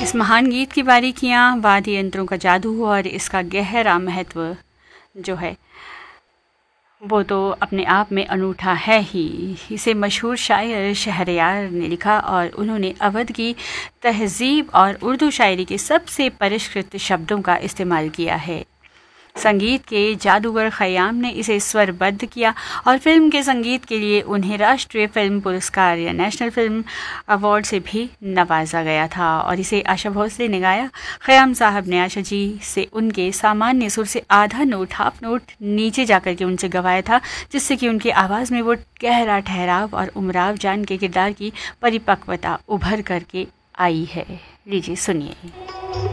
इस महान गीत की बारीकियाँ, वाद्य यंत्रों का जादू और इसका गहरा महत्व जो है वो तो अपने आप में अनूठा है ही। इसे मशहूर शायर शहरयार ने लिखा और उन्होंने अवध की तहजीब और उर्दू शायरी के सबसे परिष्कृत शब्दों का इस्तेमाल किया है। संगीत के जादूगर खयाम ने इसे स्वरबद्ध किया और फिल्म के संगीत के लिए उन्हें राष्ट्रीय फिल्म पुरस्कार या नेशनल फिल्म अवार्ड से भी नवाजा गया था। और इसे आशा भोसले ने गाया। खयाम साहब ने आशा जी से उनके सामान्य सुर से आधा नोट, हाफ नोट नीचे जाकर के उनसे गवाया था, जिससे कि उनकी आवाज़ में वो गहरा ठहराव और उमराव जान के किरदार की परिपक्वता उभर करके आई है। लीजिए सुनिए।